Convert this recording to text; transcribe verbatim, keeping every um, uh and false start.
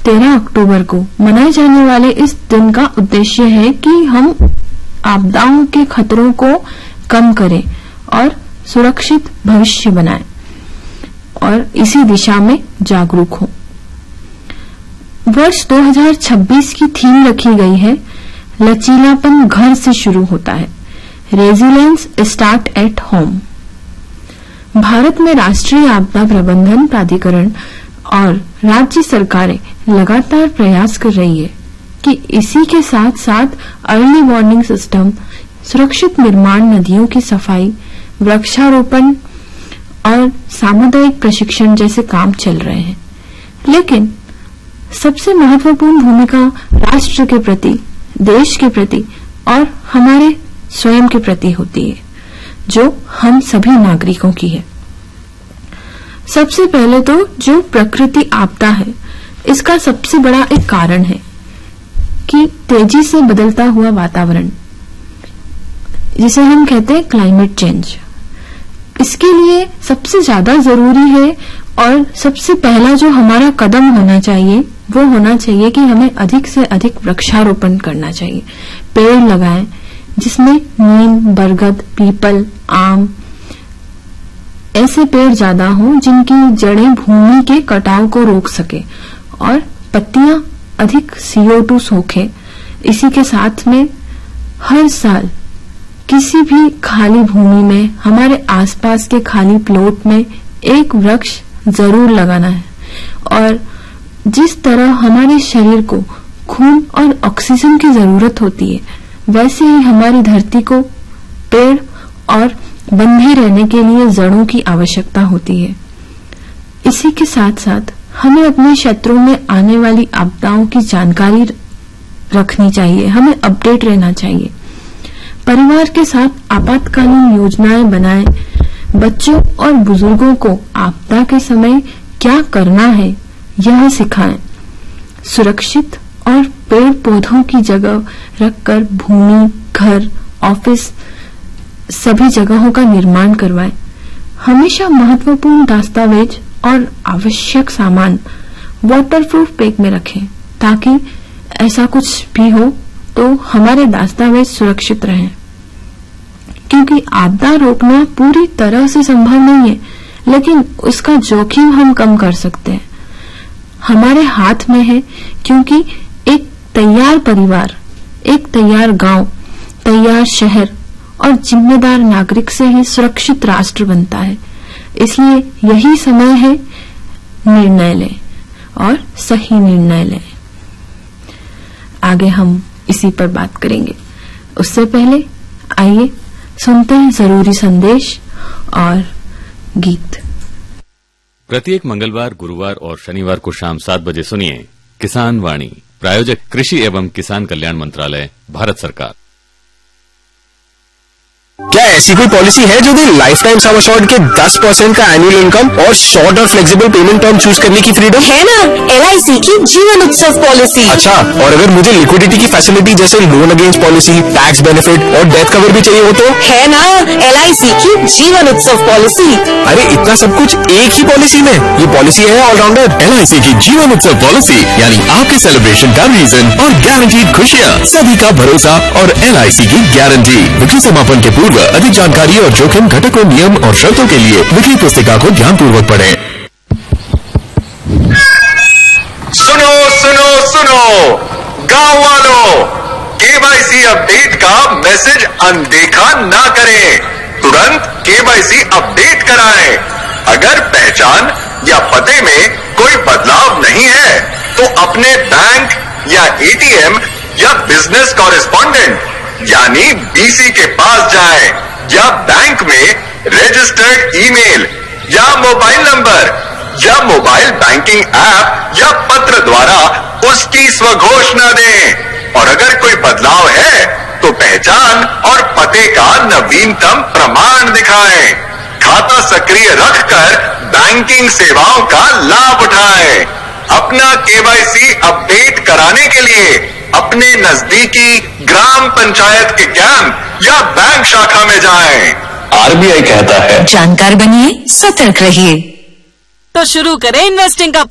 तेरह अक्टूबर को मनाए जाने वाले इस दिन का उद्देश्य है कि हम आपदाओं के खतरों को कम करें और सुरक्षित भविष्य बनाएं और इसी दिशा में जागरूक हों। वर्ष दो हज़ार छब्बीस की थीम रखी गई है, लचीलापन घर से शुरू होता है, resilience start at home. Bharat में राष्ट्रीय आपदा प्रबंधन प्राधिकरण और राज्य सरकारें लगातार प्रयास कर रही है कि इसी के साथ साथ अर्ली वार्निंग सिस्टम, सुरक्षित निर्माण, नदियों की सफाई, वृक्षारोपण और सामुदायिक प्रशिक्षण जैसे काम चल रहे हैं। लेकिन सबसे महत्वपूर्ण भूमिका राष्ट्र के प्रति, देश के प्रति और हमारे स्वयं के प्रति होती है, जो हम सभी नागरिकों की है। सबसे पहले तो जो प्रकृति आपदा है, इसका सबसे बड़ा एक कारण है कि तेजी से बदलता हुआ वातावरण, जिसे हम कहते हैं क्लाइमेट चेंज। इसके लिए सबसे ज्यादा जरूरी है और सबसे पहला जो हमारा कदम होना चाहिए वो होना चाहिए कि हमें अधिक से अधिक वृक्षारोपण करना चाहिए। पेड़ लगाएं जिसमें नीम, बरगद, पीपल, आम ऐसे पेड़ ज्यादा हों जिनकी जड़ें भूमि के कटाव को रोक सके और पत्तियां अधिक सी ओ टू सोखे। इसी के साथ में हर साल किसी भी खाली भूमि में, हमारे आसपास के खाली प्लॉट में एक वृक्ष जरूर लगाना है। और जिस तरह हमारे शरीर को खून और ऑक्सीजन की जरूरत होती है, वैसे ही हमारी धरती को पेड़ और बंधे रहने के लिए जड़ों की आवश्यकता होती है। इसी के साथ साथ हमें अपने क्षेत्रों में आने वाली आपदाओं की जानकारी रखनी चाहिए, हमें अपडेट रहना चाहिए। परिवार के साथ आपातकालीन योजनाएं बनाएं, बच्चों और बुजुर्गों को आपदा के समय क्या करना है यह सिखाएं। सुरक्षित और पेड़ पौधों की जगह रखकर भूमि, घर, ऑफिस सभी जगहों का निर्माण करवाएं। हमेशा महत्वपूर्ण दस्तावेज और आवश्यक सामान वाटरप्रूफ बैग में रखें ताकि ऐसा कुछ भी हो तो हमारे दस्तावेज सुरक्षित रहें। क्योंकि आपदा रोकना पूरी तरह से संभव नहीं है, लेकिन उसका जोखिम हम कम कर सकते हैं। हमारे हाथ में है, क्योंकि एक तैयार परिवार, एक तैयार गांव, तैयार शहर और जिम्मेदार नागरिक से ही सुरक्षित राष्ट्र बनता है। इसलिए यही समय है निर्णय लें और सही निर्णय लें। आगे हम इसी पर बात करेंगे। उससे पहले आइए सुनते हैं जरूरी संदेश और गीत। प्रत्येक मंगलवार, गुरुवार और शनिवार को शाम सात बजे सुनिए किसान वाणी। प्रायोजक कृषि एवं किसान कल्याण मंत्रालय, भारत सरकार। क्या ऐसी कोई पॉलिसी है जो day life time sum assured के दस परसेंट का एनुअल इनकम और शॉर्ट और फ्लेक्सिबल पेमेंट टर्म चूज करने की फ्रीडम? है ना, एल आई सी की जीवन उत्सव पॉलिसी। अच्छा, और अगर मुझे लिक्विडिटी की फैसिलिटी जैसे loan against policy, tax benefit और डेथ कवर भी चाहिए हो तो? है ना, एल आई सी की जीवन उत्सव पॉलिसी। अरे इतना सब कुछ एक ही पॉलिसी में? ये पॉलिसी है ऑलराउंडर। एल आई सी की जीवन उत्सव पॉलिसी यानी आपके सेलिब्रेशन का रीजन और गारंटीड खुशियाँ, सभी का भरोसा और एल आई सी की गारंटी। बिक्री समापन के पूर्व अधिक जानकारी और जोखिम घटकों, नियम और शर्तों के लिए बिक्री पुस्तिका को ध्यानपूर्वक पढ़ें। सुनो सुनो सुनो गांव वालों, के वाई सी अपडेट का मैसेज अनदेखा ना करें, तुरंत के वाई सी अपडेट कराएं। अगर पहचान या पते में कोई बदलाव नहीं है तो अपने बैंक या ए टी एम या बिजनेस कॉरेस्पॉन्डेंट यानी बी सी के पास जाएं या बैंक में रजिस्टर्ड ईमेल या मोबाइल नंबर या मोबाइल बैंकिंग ऐप या पत्र द्वारा उसकी स्वघोषणा दें। और अगर कोई बदलाव है तो पहचान और पते का नवीनतम प्रमाण दिखाएं। खाता सक्रिय रखकर बैंकिंग सेवाओं का लाभ उठाएं। अपना के वाई सी अपडेट कराने के लिए अपने नजदीकी ग्राम पंचायत के कैंप या बैंक शाखा में जाएं। आर बी आई कहता है, जानकार बनिए, सतर्क रहिए। तो शुरू करें इन्वेस्टिंग का